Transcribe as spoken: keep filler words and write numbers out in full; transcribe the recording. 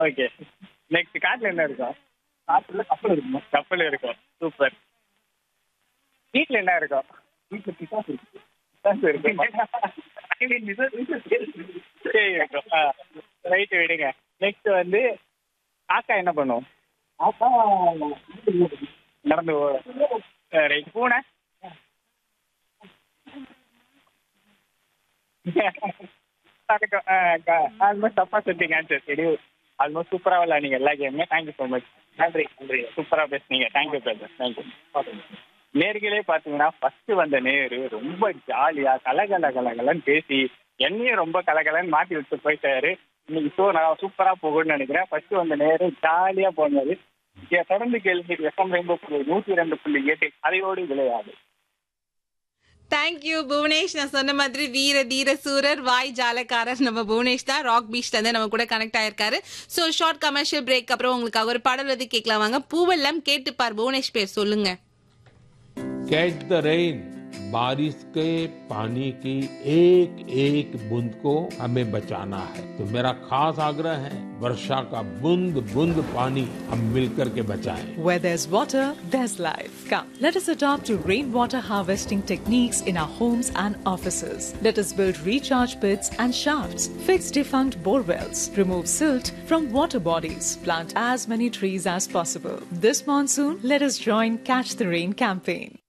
Okay. Next காட்டுல என்ன இருக்கும்? காட்டுல கப்பல் இருக்கும். கப்பல் இருக்கும். சூப்பர். வீட்ல என்ன இருக்கும்? வீட்ல பிசாசு இருக்கு. பிசாசு இருக்கு. சரி இருக்கும். ஆ ரைட் விடுங்க. நெக்ஸ்ட் வந்து காக்கா என்ன பண்ணும்? காக்கா நடந்து ஓடும். ரைட். பூனை ஆல்மோஸ்ட் தப்பா சொல்லிட்டீங்க ஆன்சர். சரி ஆல்மோஸ்ட் சூப்பரா விளையாடுங்க எல்லா கேமுமே. Thank you so much. நன்றி நன்றி. சூப்பரா பேசுனீங்க. Thank you brother. தேங்க்யூ. நேர்களே பாத்தீங்கன்னா ஃபர்ஸ்ட் வந்த நேரு ரொம்ப ஜாலியா கலகல கலகலன்னு பேசி என்னையும் ரொம்ப கலகலன்னு மாட்டி விட்டு போயிட்டாரு. இன்னைக்கு ஷோ நான் சூப்பரா போகும்னு நினைக்கிறேன். ஃபர்ஸ்ட் வந்த நேரு ஜாலியா போனது. இங்க தொடர்ந்து கேள்வி எஃப்எம் ரெயின்போ நூத்தி ரெண்டு புள்ளி எட்டு அதையோடு விளையாடு. தேங்க்யூ புவனேஷ். நான் சொன்ன மாதிரி வீர தீர சூரர் வாய் ஜாலக்காரர் நம்ம புவனேஷ் தான். ராக் பீச்ல இருந்து நம்ம கூட கனெக்ட் ஆயிருக்காரு. சோ ஷார்ட் கமர்ஷியல் பிரேக் அப்புறம் உங்களுக்காக ஒரு பாடல் வந்து கேட்கலாம் வாங்க. பூவெல்லாம் கேட்டுப்பார். புவனேஷ் பேர் சொல்லுங்க. कैच द रेन, बारिश के पानी की एक एक बूंद को हमें बचाना है। तो मेरा खास आग्रह है वर्षा का बूंद बूंद पानी हम मिलकर के बचाएं। Where there's water, there's life. Come, let us adopt to rainwater harvesting techniques in our homes and offices. Let us build recharge pits and shafts, fix defunct bore wells, remove silt from water bodies, plant as many trees as possible. This monsoon, let us join Catch the Rain campaign.